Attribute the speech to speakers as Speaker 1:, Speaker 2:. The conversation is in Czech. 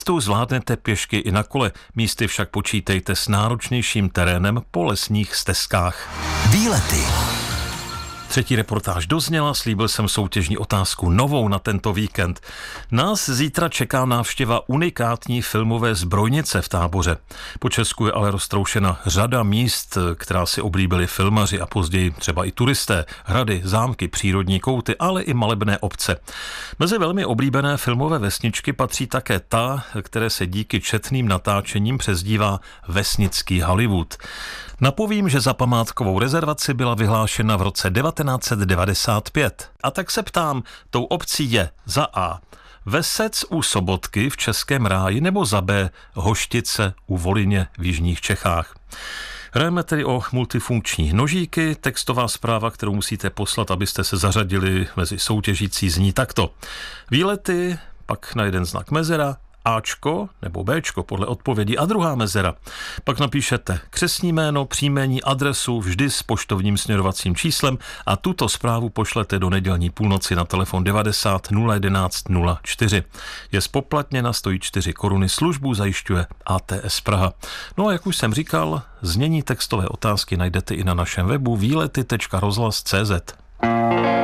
Speaker 1: Tu zvládnete pěšky i na kole, místy však počítejte s náročnějším terénem po lesních stezkách.
Speaker 2: Výlety.
Speaker 1: Třetí reportáž dozněla, slíbil jsem soutěžní otázku novou na tento víkend. Nás zítra čeká návštěva unikátní filmové zbrojnice v Táboře. Po Česku je ale roztroušena řada míst, která si oblíbili filmaři a později třeba i turisté. Hrady, zámky, přírodní kouty, ale i malebné obce. Mezi velmi oblíbené filmové vesničky patří také ta, které se díky četným natáčením přezdívá vesnický Hollywood. Napovím, že za památkovou rezervaci byla vyhlášena v roce 1995. A tak se ptám, tou obcí je za A. Vesec u Sobotky v Českém Ráji nebo za B. Hoštice u Volyně v jižních Čechách. Hrajeme tedy o multifunkční nožíky. Textová zpráva, kterou musíte poslat, abyste se zařadili mezi soutěžící, zní takto. Výlety, pak na jeden znak mezera, Ačko nebo Bčko podle odpovědi a druhá mezera. Pak napíšete křestní jméno, příjmení, adresu, vždy s poštovním směrovacím číslem a tuto zprávu pošlete do nedělní půlnoci na telefon 90 011 04. Je zpoplatněna, stojí 4 koruny, službu zajišťuje ATS Praha. No a jak už jsem říkal, znění textové otázky najdete i na našem webu výlety.rozhlas.cz.